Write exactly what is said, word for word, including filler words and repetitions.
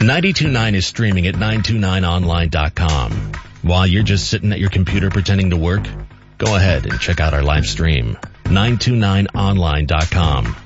ninety-two point nine is streaming at nine two nine online dot com. While you're just sitting at your computer pretending to work, go ahead and check out our live stream, nine two nine online dot com.